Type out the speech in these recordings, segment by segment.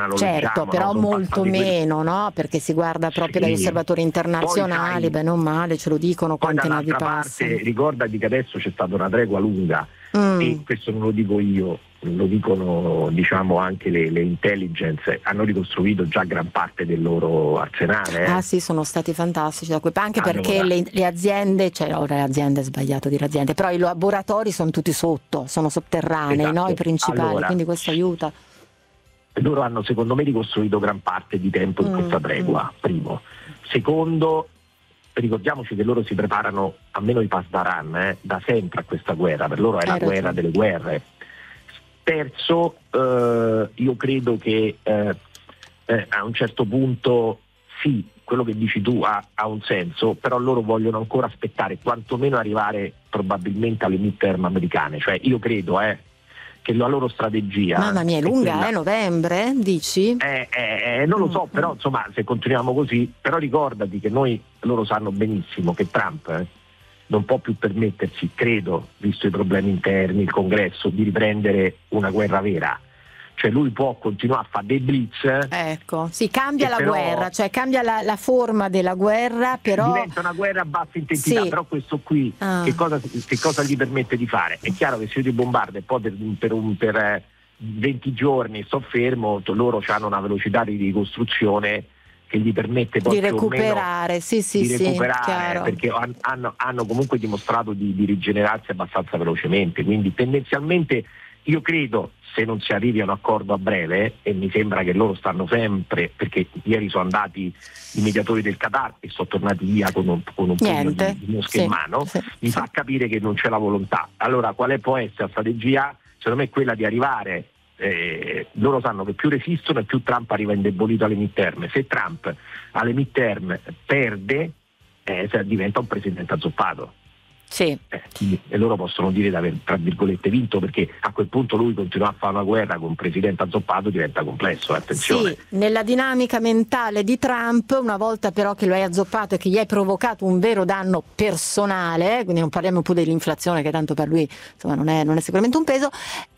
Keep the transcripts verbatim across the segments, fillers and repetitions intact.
lo certo, diciamo, però no? Sono molto passati quelli- meno, no? Perché si guarda proprio Sì. dagli osservatori internazionali, Poi, sai, bene o male, ce lo dicono Poi quante navi dall'altra passano. parte ricordati che adesso c'è stata una tregua lunga Mm. e questo non lo dico io, lo dicono diciamo anche le, le intelligence, hanno ricostruito già gran parte del loro arsenale. Eh. Ah sì, sono stati fantastici da quei anche perché Allora. le, le aziende, cioè ora le aziende è sbagliato dire aziende, però i laboratori sono tutti sotto, sono sotterranei, Esatto. no? I principali, Allora, quindi questo aiuta. loro hanno secondo me ricostruito gran parte di tempo in Mm, questa tregua, primo. Secondo, ricordiamoci che loro si preparano, almeno i Pasdaran, eh, da sempre a questa guerra, per loro è la Hai guerra ragione. delle guerre. Terzo, eh, io credo che eh, eh, a un certo punto sì, quello che dici tu ha, ha un senso, però loro vogliono ancora aspettare, quantomeno arrivare probabilmente alle midterm americane, cioè io credo eh, che la loro strategia Mamma mia, è è lunga, quella- eh? Novembre, dici? eh, eh, eh, non lo so, Mm, però insomma se continuiamo così, però ricordati che noi, loro sanno benissimo che Trump eh, non può più permettersi, credo, visto i problemi interni, il congresso, di riprendere una guerra vera. Cioè lui può continuare a fare dei blitz, Ecco, sì, cambia che la però guerra, cioè cambia la, la forma della guerra, però... diventa una guerra a bassa intensità, Sì. però questo qui Ah. che, cosa, che cosa gli permette di fare? È chiaro che se io ti bombardo e poi per, per, un, per eh, venti giorni sto fermo, to- loro hanno una velocità di ricostruzione che gli permette poi Di più o meno recuperare, sì sì di sì, recuperare, chiaro. perché han- hanno, hanno comunque dimostrato di, di rigenerarsi abbastanza velocemente, quindi tendenzialmente io credo, se non si arrivi a un accordo a breve, e mi sembra che loro stanno sempre, perché ieri sono andati i mediatori del Qatar e sono tornati via con un, con un pugno Niente, di, di mosche sì, in mano, sì, mi sì. fa capire che non c'è la volontà. Allora quale può essere la strategia? Secondo me è quella di arrivare, eh, loro sanno che più resistono e più Trump arriva indebolito alle midterm. Se Trump alle midterm perde, eh, se- diventa un presidente azzoppato. Sì. Eh, quindi- e loro possono dire di aver tra virgolette vinto, perché a quel punto lui continua a fare una guerra con un presidente azzoppato, diventa complesso, eh, attenzione. Sì, nella dinamica mentale di Trump, una volta però che lo hai azzoppato e che gli hai provocato un vero danno personale, quindi non parliamo più dell'inflazione che tanto per lui insomma non è, non è sicuramente un peso,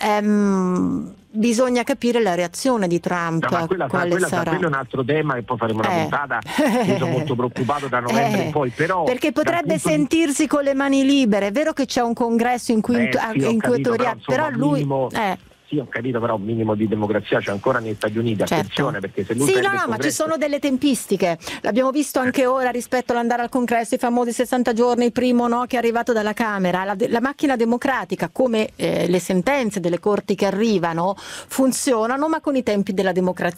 ehm, bisogna capire la reazione di Trump, No, ma quella, quale quella, sarà. quello è un altro tema e poi faremo una Eh. puntata. Io sono molto preoccupato da novembre Eh, in poi, però perché dal potrebbe punto di- sentirsi con le mani libere. È vero che c'è un congresso in cui Eh, sì, ho capito, inquietoriale, però, però, insomma, lui minimo- eh. Sì, ho capito, però un minimo di democrazia c'è ancora negli Stati Uniti, Certo. attenzione, perché se lui sì, perde no, il no, ma ci congresso- sono delle tempistiche. L'abbiamo visto anche ora rispetto all'andare al congresso, i famosi sessanta giorni, il primo no che è arrivato dalla Camera. La, la macchina democratica, come eh, le sentenze delle corti che arrivano, funzionano, ma con i tempi della democrazia.